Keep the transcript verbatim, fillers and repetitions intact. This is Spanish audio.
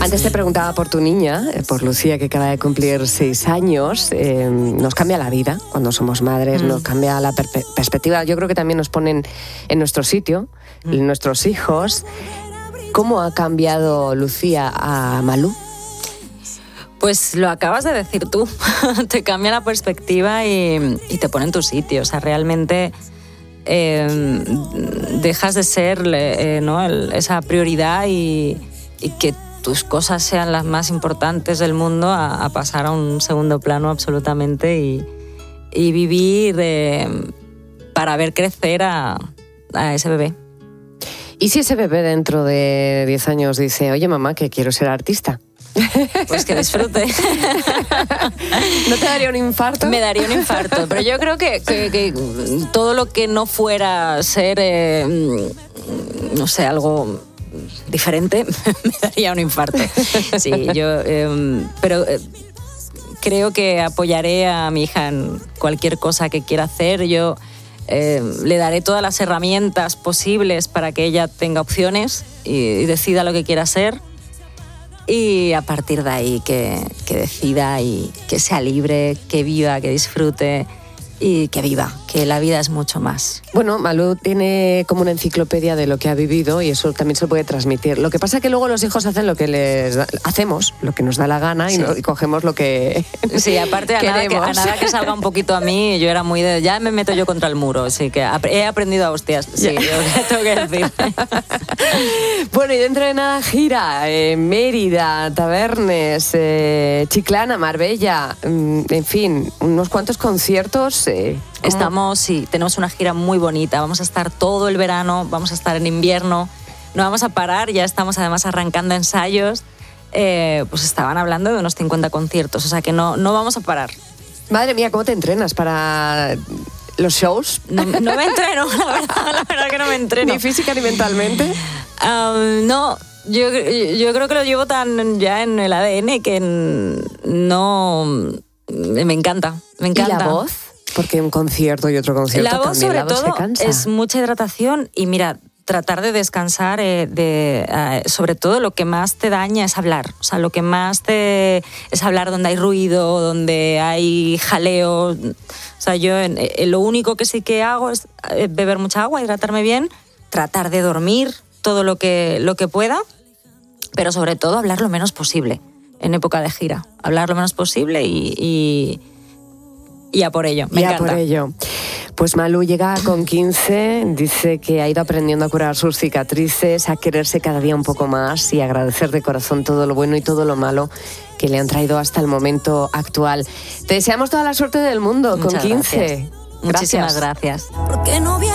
Antes te preguntaba por tu niña, por Lucía, que acaba de cumplir seis años. Eh, nos cambia la vida cuando somos madres, mm. nos cambia la per- perspectiva. Yo creo que también nos ponen en nuestro sitio, mm. nuestros hijos. ¿Cómo ha cambiado Lucía a Malú? Pues lo acabas de decir tú. Te cambia la perspectiva y, y te pone en tu sitio. O sea, realmente eh, dejas de ser eh, ¿no? El, esa prioridad y, y que tus cosas sean las más importantes del mundo a, a pasar a un segundo plano absolutamente y, y vivir eh, para ver crecer a, a ese bebé. ¿Y si ese bebé dentro de diez años dice, oye mamá, que quiero ser artista? Pues que disfrute. ¿No te daría un infarto? Me daría un infarto, pero yo creo que, que, que todo lo que no fuera ser, eh, no sé, algo diferente, me daría un infarto. Sí, yo, eh, pero eh, creo que apoyaré a mi hija en cualquier cosa que quiera hacer. Yo eh, le daré todas las herramientas posibles para que ella tenga opciones y, y decida lo que quiera hacer. Y a partir de ahí que, que decida y que sea libre, que viva, que disfrute y que viva, que la vida es mucho más. Bueno, Malú tiene como una enciclopedia de lo que ha vivido y eso también se puede transmitir. Lo que pasa es que luego los hijos hacen lo que les da, hacemos, lo que nos da la gana y, sí. no, y cogemos lo que sí, aparte a nada, que, a nada que salga un poquito a mí, yo era muy de, ya me meto yo contra el muro, así que he aprendido a hostias, sí, yo tengo que decir. Bueno, y dentro de nada gira eh, Mérida, Tabernes, eh, Chiclana, Marbella, en fin, unos cuantos conciertos. Eh, Estamos, sí, tenemos una gira muy bonita, vamos a estar todo el verano, vamos a estar en invierno, no vamos a parar, ya estamos además arrancando ensayos, eh, pues estaban hablando de unos cincuenta conciertos, o sea que no, no vamos a parar. Madre mía, ¿cómo te entrenas para los shows? No, no me entreno, la verdad, la verdad que no me entreno. ¿Ni física ni mentalmente? Um, no, yo, yo creo que lo llevo tan ya en el A D N que no... Me encanta, me encanta. ¿Y la voz? Porque un concierto y otro concierto la voz, también, sobre la voz todo, se cansa. Es mucha hidratación y mira, tratar de descansar, eh, de, eh, sobre todo lo que más te daña es hablar. O sea, lo que más te... es hablar donde hay ruido, donde hay jaleo. O sea, yo eh, lo único que sí que hago es beber mucha agua, hidratarme bien, tratar de dormir todo lo que, lo que pueda, pero sobre todo hablar lo menos posible en época de gira. Hablar lo menos posible y... y Y a por ello, me y encanta. a por ello. Pues Malú llega con quince, dice que ha ido aprendiendo a curar sus cicatrices, a quererse cada día un poco más y agradecer de corazón todo lo bueno y todo lo malo que le han traído hasta el momento actual. Te deseamos toda la suerte del mundo. Muchas con quince. Gracias. Muchísimas gracias.